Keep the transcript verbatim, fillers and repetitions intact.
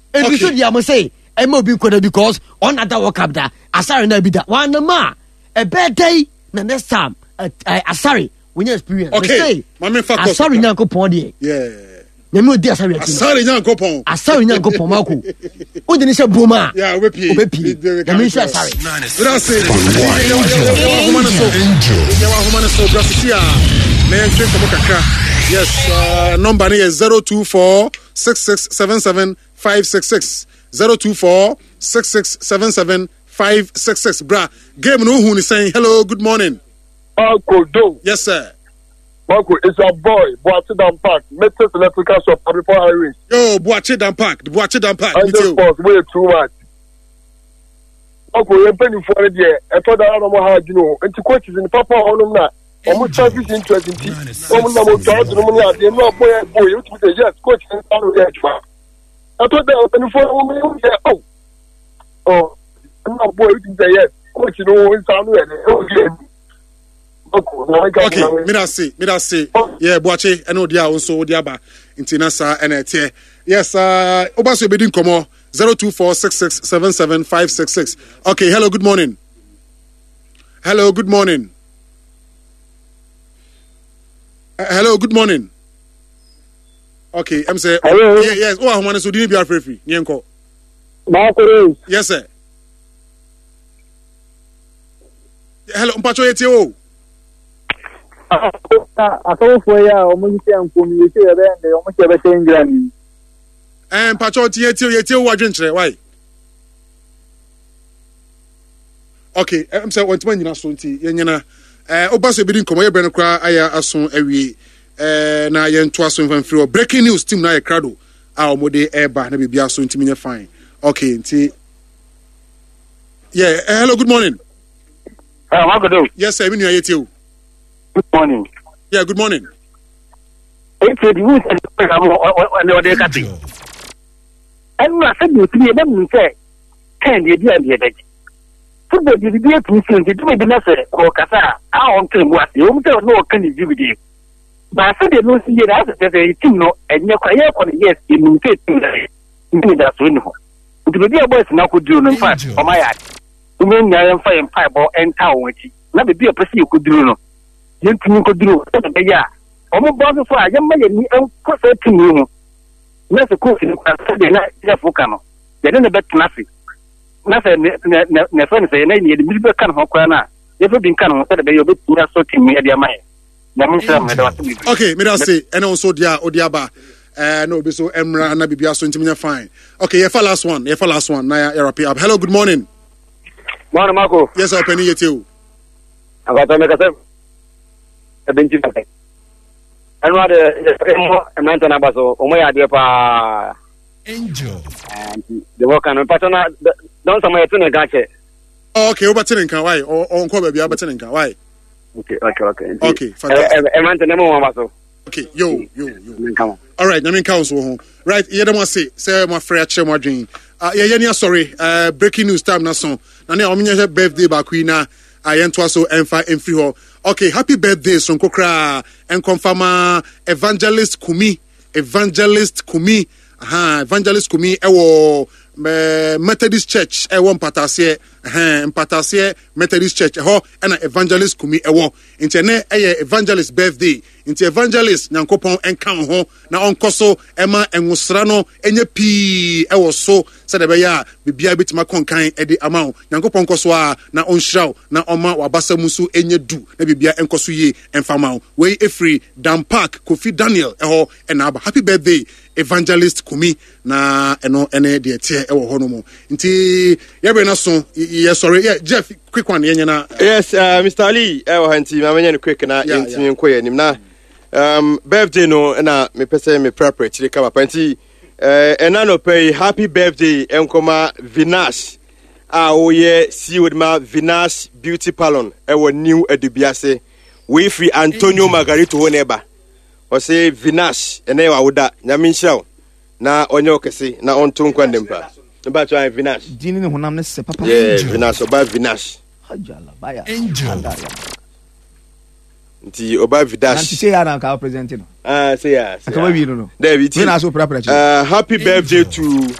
And we should ya say, I may be quite because on other work up there, Asari na bida. One ma a bad day, the next time, Asari, when you experience. Okay, Mammy Fako. Sorry, Nanko Pony. Yeah. Nemo dear Asari. Asari Nanko Pon. Asari Nanko Pomako. Who didn't say Buma? Yeah, Whippy. Whippy. The Misha Asari. That's it. Yes, uh, number is zero two four six six seven seven five six six. zero two four six six seven seven five six six. Bra, game no who is saying hello, good morning. Uncle Do. Yes, sir. Uncle, it's your boy, Boachi Dam Park, Metis Electrical Shop, before I reach. Yo, Boachi Dam Park, the Boachi Dam Park. I just was way too much. Uncle, you're paying for it, yeah. I thought I don't know how you know. And to coaches in the Papa on that. Almost traffic interesting. Almost no charge, no money out there. No boy, boy, you say yes, coach, and I thought they were paying for women. Oh, oh, no boy, you say yes, coach, you know, it's on the okay, me that say, me that say, yeah, Boachi, I know they are also diaba in Tinasa and Ete. Yes, uh, Obaso Bedin Komo zero two four six six seven seven five six six. Okay, hello, good morning. Hello, good morning. Uh, hello, good morning. Okay, I'm saying, hello. Yeah, yes, oh, I want to so didn't be free free. Nyenko. Yes, sir. Hello, Mpacho Etio. I thought for ya, almost saying, you say, they almost have a change. And Mpacho Etio, Etio, what drink? Why? Okay, I'm saying, what's when you're not so tea, Yana. Uh, Obaso Bedin Komo ye breno kra aya ason awie eh na ye nto aso mfan free breaking news team na ye krado a omode eba na bibia so ntimi nye fine. Okay, nti yeah, uh, hello, good morning. Uh, what good do? Yes, sir, me nu ayetie o. Good morning. Yeah, good morning. It's the news and the day cutting. And I said you to me them say can you be a football did be a piece to do the necessary or Casa. I want to what you don't know can you do. But I said, no, see it as a team, and your career on yes, in faith, in that window. To be a boy, now could do no fact for my eye. To mean I am fire and fireball and town with you. Not be a person you could do no. You could do, yeah. Almost bother for a young man and cross it to you. That's a course in the night, therefore, come. They didn't bet nothing. Nothing, never say, and I need a miserable kind of corner. Never been kind of said that you're bit so to me at your mind. Okay, me that say, and also dia odiaba, uh, no be so emra na bibia so ntimi fine. Okay, here for last one, here for last one. Na ya up. Hello, good morning. Morning, Marco. Yes, sir, penny you. I got to make a step. A bench. And what a man to Nabaso, Omaya Depa Angel. And the work on Patana, don't some to gotcha. Okay, over Tinka, why? Or on Kobe, be Abatinka, why? Okay, okay, okay. Okay, fantastic. A man to Nemo. Okay, yo, yo, yo. Come on. All right, I mean, council home. Right, you don't want to say, say, my friend, my dream. Uh, yeah, yeah, sorry. Uh, breaking news time, na song. Na ne ominye birthday ba kwina. Ayento so emfa emfri ho. Okay, happy birthday son kokra en confirma evangelist Kumi, evangelist Kumi. Aha, evangelist Kumi ewo uh, Methodist Church ewo mpatasie, eh mpatasie Methodist Church ho na evangelist Kumi ewo. Nti ne eye evangelist birthday. Nti evangelist nyankopon enkan ho na onkoso ema enwosra no enye pi ewo so se de be ya bibia bitima konkan edi amawo nyankopon koso a na onhiraw na oma wabasa musu enye du na bibia enkoso yi enfamawo we efri Dam Park Kofi Daniel eho enaba happy birthday evangelist Kumi na eno ene de tie ewo ho no mo nti yebe na so ye sorry yeah Jeff quick one yenye na yes uh, Mister Ali ewo hanti ma menye quick na yeah, yenti yeah. nkoye nim na um birthday no na me pese me prepare chiri kama panti eh ena no pay happy birthday enkoma Vinash a oye si with ma Vinash beauty salon ewo new edubiase we free Antonio Margarito honeba o say Vinash ene wa woda nyame nhiraw na onye okese na onto nkwandempa ba try Vinash dini ne honam ne se papa yeah Vinash oba Vinash hajala baya Angel nti oba Vinash anti say ya na ka present no ah say ya aka ba bi no no there we Vinash so prapra uh happy birthday to